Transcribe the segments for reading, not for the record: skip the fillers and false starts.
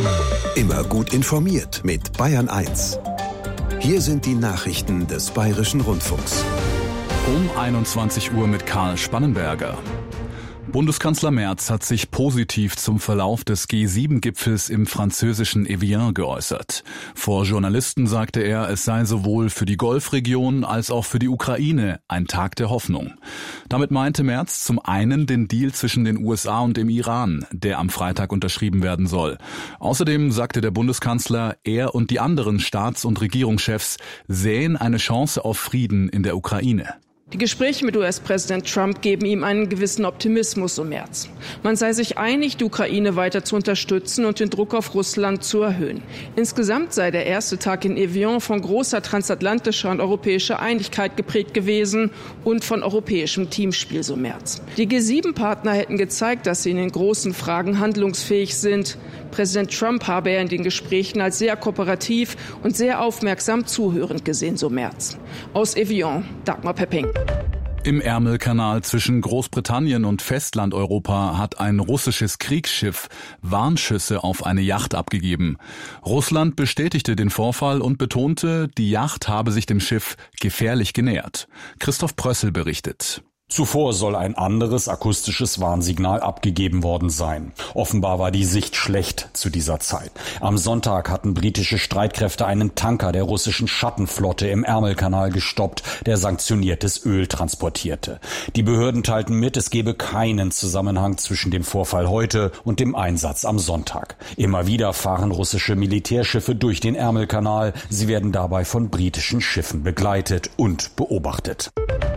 Immer gut informiert mit Bayern 1. Hier sind die Nachrichten des Bayerischen Rundfunks. Um 21 Uhr mit Karl Spannenberger. Bundeskanzler Merz hat sich positiv zum Verlauf des G7-Gipfels im französischen Evian geäußert. Vor Journalisten sagte er, es sei sowohl für die Golfregion als auch für die Ukraine ein Tag der Hoffnung. Damit meinte Merz zum einen den Deal zwischen den USA und dem Iran, der am Freitag unterschrieben werden soll. Außerdem sagte der Bundeskanzler, er und die anderen Staats- und Regierungschefs sähen eine Chance auf Frieden in der Ukraine. Die Gespräche mit US-Präsident Trump geben ihm einen gewissen Optimismus, so Merz. Man sei sich einig, die Ukraine weiter zu unterstützen und den Druck auf Russland zu erhöhen. Insgesamt sei der erste Tag in Evian von großer transatlantischer und europäischer Einigkeit geprägt gewesen und von europäischem Teamspiel, so Merz. Die G7-Partner hätten gezeigt, dass sie in den großen Fragen handlungsfähig sind. Präsident Trump habe er in den Gesprächen als sehr kooperativ und sehr aufmerksam zuhörend gesehen, so Merz. Aus Evian, Dagmar Pepping. Im Ärmelkanal zwischen Großbritannien und Festlandeuropa hat ein russisches Kriegsschiff Warnschüsse auf eine Yacht abgegeben. Russland bestätigte den Vorfall und betonte, die Yacht habe sich dem Schiff gefährlich genähert. Christoph Prössel berichtet. Zuvor soll ein anderes akustisches Warnsignal abgegeben worden sein. Offenbar war die Sicht schlecht zu dieser Zeit. Am Sonntag hatten britische Streitkräfte einen Tanker der russischen Schattenflotte im Ärmelkanal gestoppt, der sanktioniertes Öl transportierte. Die Behörden teilten mit, es gebe keinen Zusammenhang zwischen dem Vorfall heute und dem Einsatz am Sonntag. Immer wieder fahren russische Militärschiffe durch den Ärmelkanal. Sie werden dabei von britischen Schiffen begleitet und beobachtet.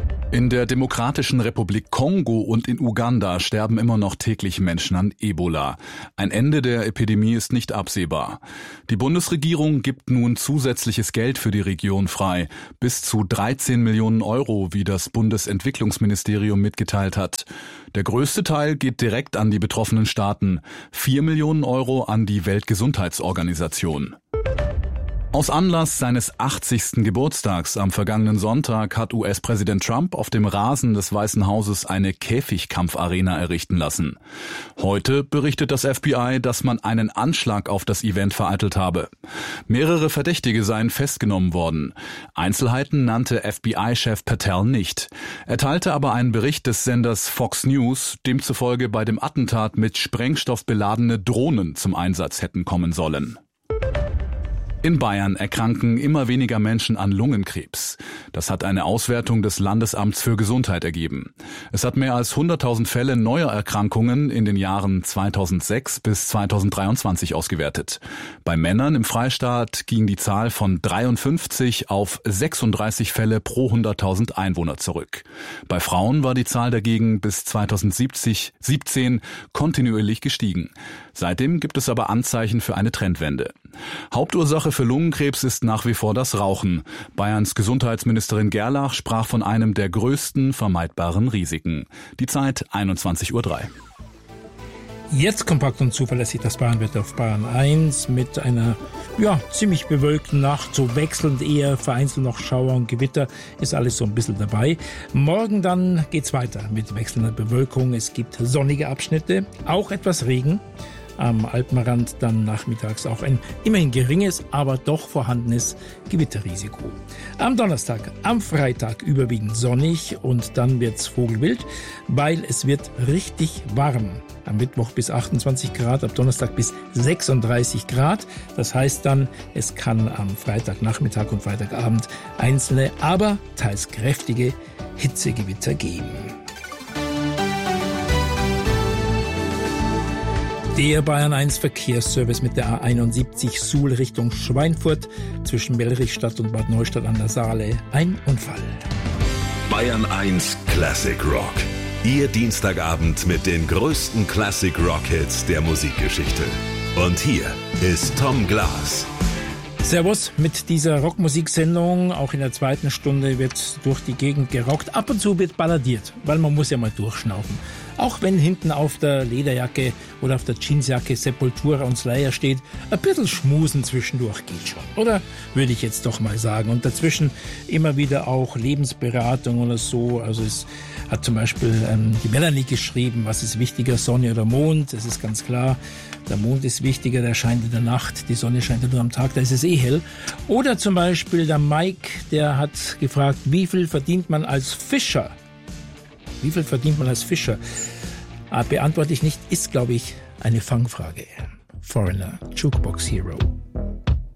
In der Demokratischen Republik Kongo und in Uganda sterben immer noch täglich Menschen an Ebola. Ein Ende der Epidemie ist nicht absehbar. Die Bundesregierung gibt nun zusätzliches Geld für die Region frei, bis zu 13 Millionen Euro, wie das Bundesentwicklungsministerium mitgeteilt hat. Der größte Teil geht direkt an die betroffenen Staaten, 4 Millionen Euro an die Weltgesundheitsorganisation. Aus Anlass seines 80. Geburtstags am vergangenen Sonntag hat US-Präsident Trump auf dem Rasen des Weißen Hauses eine Käfigkampfarena errichten lassen. Heute berichtet das FBI, dass man einen Anschlag auf das Event vereitelt habe. Mehrere Verdächtige seien festgenommen worden. Einzelheiten nannte FBI-Chef Patel nicht. Er teilte aber einen Bericht des Senders Fox News, demzufolge bei dem Attentat mit Sprengstoff beladene Drohnen zum Einsatz hätten kommen sollen. In Bayern erkranken immer weniger Menschen an Lungenkrebs. Das hat eine Auswertung des Landesamts für Gesundheit ergeben. Es hat mehr als 100.000 Fälle neuer Erkrankungen in den Jahren 2006 bis 2023 ausgewertet. Bei Männern im Freistaat ging die Zahl von 53 auf 36 Fälle pro 100.000 Einwohner zurück. Bei Frauen war die Zahl dagegen bis 2017 kontinuierlich gestiegen. Seitdem gibt es aber Anzeichen für eine Trendwende. Hauptursache für Lungenkrebs ist nach wie vor das Rauchen. Bayerns Gesundheitsministerin Gerlach sprach von einem der größten vermeidbaren Risiken. Die Zeit 21:03 Uhr. Jetzt kompakt und zuverlässig das Bayernwetter auf Bayern 1 mit einer ziemlich bewölkten Nacht, so wechselnd eher, vereinzelt noch Schauer und Gewitter, ist alles so ein bisschen dabei. Morgen dann geht's weiter mit wechselnder Bewölkung, es gibt sonnige Abschnitte, auch etwas Regen. Am Alpenrand dann nachmittags auch ein immerhin geringes, aber doch vorhandenes Gewitterrisiko. Am Donnerstag, am Freitag überwiegend sonnig und dann wird's vogelwild, weil es wird richtig warm. Am Mittwoch bis 28 Grad, ab Donnerstag bis 36 Grad. Das heißt dann, es kann am Freitagnachmittag und Freitagabend einzelne, aber teils kräftige Hitzegewitter geben. Der Bayern 1 Verkehrsservice mit der A71 Suhl Richtung Schweinfurt zwischen Mellrichstadt und Bad Neustadt an der Saale. Ein Unfall. Bayern 1 Classic Rock. Ihr Dienstagabend mit den größten Classic Rock Hits der Musikgeschichte. Und hier ist Tom Glas. Servus mit dieser Rockmusiksendung. Auch in der zweiten Stunde wird durch die Gegend gerockt. Ab und zu wird balladiert, weil man muss ja mal durchschnaufen. Auch wenn hinten auf der Lederjacke oder auf der Jeansjacke Sepultura und Slayer steht, ein bisschen Schmusen zwischendurch geht schon. Oder würde ich jetzt doch mal sagen. Und dazwischen immer wieder auch Lebensberatung oder so. Also es hat zum Beispiel die Melanie geschrieben, was ist wichtiger, Sonne oder Mond? Es ist ganz klar, der Mond ist wichtiger, der scheint in der Nacht, die Sonne scheint ja nur am Tag, da ist es eh hell. Oder zum Beispiel der Mike, der hat gefragt, wie viel verdient man als Fischer? Wie viel verdient man als Fischer? Beantworte ich nicht, ist, glaube ich, eine Fangfrage. Foreigner, Jukebox Hero.